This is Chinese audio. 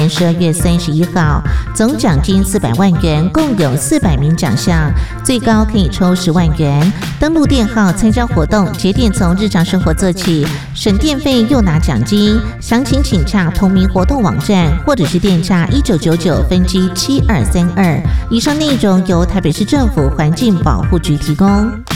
12月31号，总奖金400万元，共有400名奖项，最高可以抽10万元。登录电号参加活动，节点从日常生活做起，省电费又拿奖金。详情请洽同名活动网站，或者是电洽1999分机7232。以上内容由台北市政府环境保护局提供。